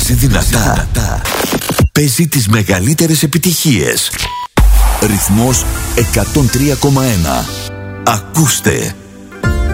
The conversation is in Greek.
Παίζει δυνατά. Παίζει τις μεγαλύτερες επιτυχίες. Ρυθμός 103,1. Ακούστε.